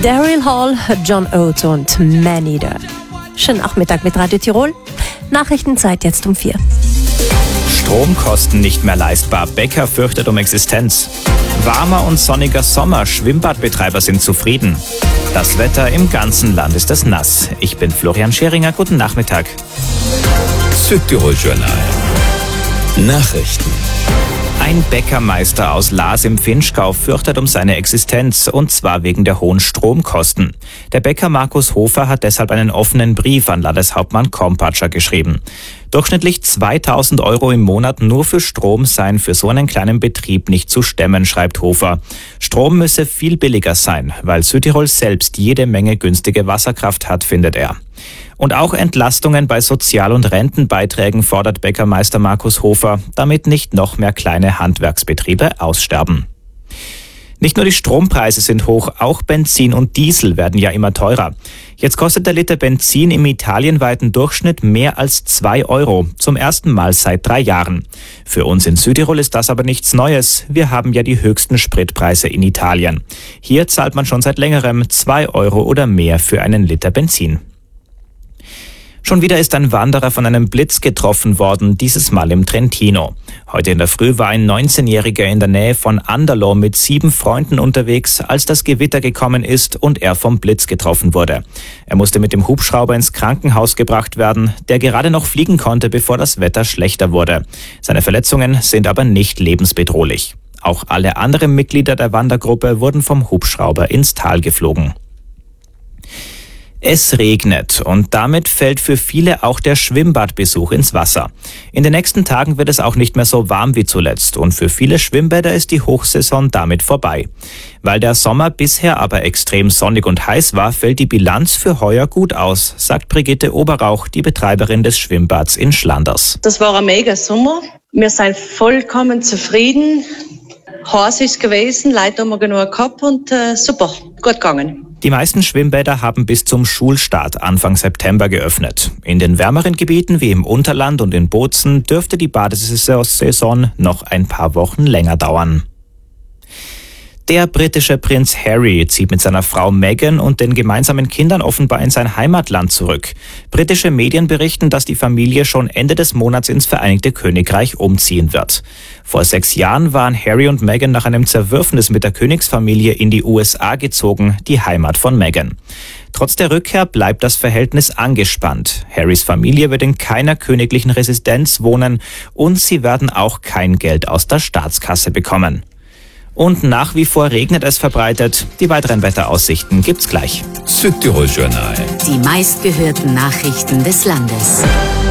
Daryl Hall, John Oates und Maneater. Schönen Nachmittag mit Radio Tirol. Nachrichtenzeit jetzt um 4. Stromkosten nicht mehr leistbar. Bäcker fürchtet um Existenz. Warmer und sonniger Sommer. Schwimmbadbetreiber sind zufrieden. Das Wetter im ganzen Land ist es nass. Ich bin Florian Scheringer. Guten Nachmittag. Südtirol Journal. Nachrichten. Ein Bäckermeister aus Laas im Vinschgau fürchtet um seine Existenz, und zwar wegen der hohen Stromkosten. Der Bäcker Markus Hofer hat deshalb einen offenen Brief an Landeshauptmann Kompatscher geschrieben. Durchschnittlich 2.000 € im Monat nur für Strom seien für so einen kleinen Betrieb nicht zu stemmen, schreibt Hofer. Strom müsse viel billiger sein, weil Südtirol selbst jede Menge günstige Wasserkraft hat, findet er. Und auch Entlastungen bei Sozial- und Rentenbeiträgen fordert Bäckermeister Markus Hofer, damit nicht noch mehr kleine Handwerksbetriebe aussterben. Nicht nur die Strompreise sind hoch, auch Benzin und Diesel werden ja immer teurer. Jetzt kostet der Liter Benzin im italienweiten Durchschnitt mehr als 2 €, zum ersten Mal seit 3 Jahren. Für uns in Südtirol ist das aber nichts Neues. Wir haben ja die höchsten Spritpreise in Italien. Hier zahlt man schon seit längerem 2 € oder mehr für einen Liter Benzin. Schon wieder ist ein Wanderer von einem Blitz getroffen worden, dieses Mal im Trentino. Heute in der Früh war ein 19-Jähriger in der Nähe von Anderlo mit 7 Freunden unterwegs, als das Gewitter gekommen ist und er vom Blitz getroffen wurde. Er musste mit dem Hubschrauber ins Krankenhaus gebracht werden, der gerade noch fliegen konnte, bevor das Wetter schlechter wurde. Seine Verletzungen sind aber nicht lebensbedrohlich. Auch alle anderen Mitglieder der Wandergruppe wurden vom Hubschrauber ins Tal geflogen. Es regnet und damit fällt für viele auch der Schwimmbadbesuch ins Wasser. In den nächsten Tagen wird es auch nicht mehr so warm wie zuletzt und für viele Schwimmbäder ist die Hochsaison damit vorbei. Weil der Sommer bisher aber extrem sonnig und heiß war, fällt die Bilanz für heuer gut aus, sagt Brigitte Oberrauch, die Betreiberin des Schwimmbads in Schlanders. Das war ein mega Sommer. Wir sind vollkommen zufrieden. Heiß ist gewesen, Leute haben wir genug gehabt und super, gut gegangen. Die meisten Schwimmbäder haben bis zum Schulstart Anfang September geöffnet. In den wärmeren Gebieten wie im Unterland und in Bozen dürfte die Badesaison noch ein paar Wochen länger dauern. Der britische Prinz Harry zieht mit seiner Frau Meghan und den gemeinsamen Kindern offenbar in sein Heimatland zurück. Britische Medien berichten, dass die Familie schon Ende des Monats ins Vereinigte Königreich umziehen wird. Vor 6 Jahren waren Harry und Meghan nach einem Zerwürfnis mit der Königsfamilie in die USA gezogen, die Heimat von Meghan. Trotz der Rückkehr bleibt das Verhältnis angespannt. Harrys Familie wird in keiner königlichen Residenz wohnen und sie werden auch kein Geld aus der Staatskasse bekommen. Und nach wie vor regnet es verbreitet. Die weiteren Wetteraussichten gibt's gleich. Südtirol Journal. Die meistgehörten Nachrichten des Landes.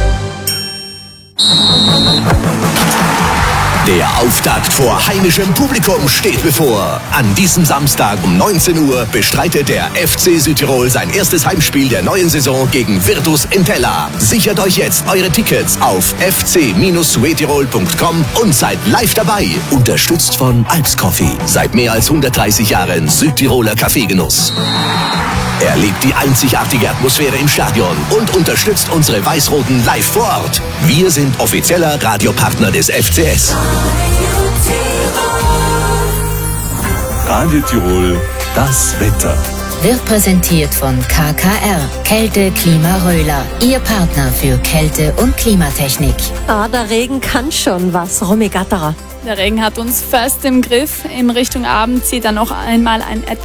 Der Auftakt vor heimischem Publikum steht bevor. An diesem Samstag um 19 Uhr bestreitet der FC Südtirol sein erstes Heimspiel der neuen Saison gegen Virtus Entella. Sichert euch jetzt eure Tickets auf fc-suetirol.com und seid live dabei. Unterstützt von Alps Coffee. Seit mehr als 130 Jahren Südtiroler Kaffeegenuss. Erlebt die einzigartige Atmosphäre im Stadion und unterstützt unsere Weiß-Roten live vor Ort. Wir sind offizieller Radiopartner des FCS. Radio Tirol, das Wetter. Wird präsentiert von KKR, Kälte Klima Röhler, Ihr Partner für Kälte- und Klimatechnik. Der Regen kann schon was, Romy Gatterer. Der Regen hat uns fest im Griff. In Richtung Abend zieht er noch einmal ein etwas